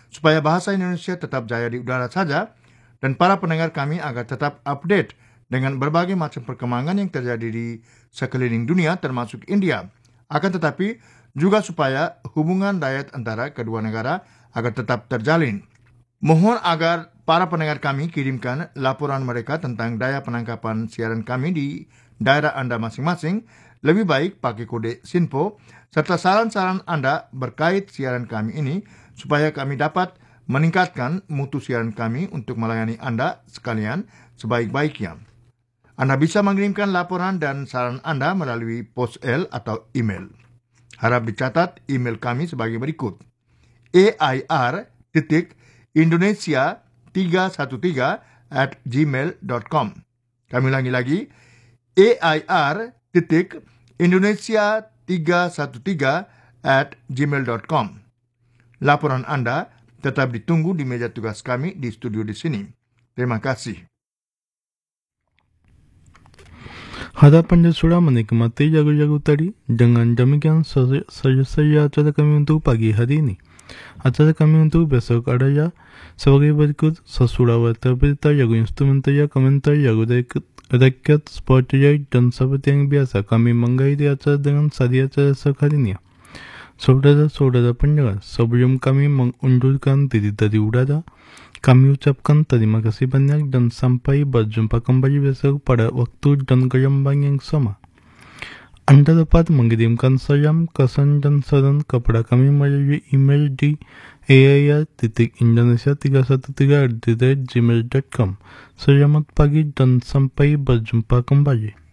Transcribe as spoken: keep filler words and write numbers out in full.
supaya bahasa Indonesia tetap jaya di udara saja, dan para pendengar kami agar tetap update dengan berbagai macam perkembangan yang terjadi di sekeliling dunia termasuk India. Akan tetapi juga supaya hubungan dayat antara kedua negara agar tetap terjalin. Mohon agar para pendengar kami kirimkan laporan mereka tentang daya penangkapan siaran kami di daerah Anda masing-masing. Lebih baik pakai kode SINFO serta saran-saran Anda berkait siaran kami ini supaya kami dapat meningkatkan mutu siaran kami untuk melayani Anda sekalian sebaik-baiknya. Anda bisa mengirimkan laporan dan saran Anda melalui pos L atau email. Harap dicatat email kami sebagai berikut: air titik indonesia tiga satu tiga at gmail dot com. Kami ulangi lagi, air titik indonesia tiga satu tiga at gmail dot com. Laporan Anda tetap ditunggu di meja tugas kami di studio di sini. Terima kasih. Harap Anda sudah menikmati lagu-lagu tadi. Dengan demikian saja acara kami untuk pagi hari ini. Acara kami untuk besok adalah sebagai berikut: sesudah warta berita, lagu instrumental, komentar, lagu rakyat, sport, dan seperti yang biasa kami mengakhiri acara dengan sari acara sekalinya. Saudara-saudara pendengar, sebelum kami mengundurkan diri dari udara, kami ucapkan terima kasih banyak dan sampai berjumpa kembali besok pada waktu dan gelombang yang sama. Anda dapat mengirimkan salam, kesan, dan saran kepada kami melalui email di air titik indonesia tiga satu tiga at gmail dot com. Selamat pagi dan sampai berjumpa kembali.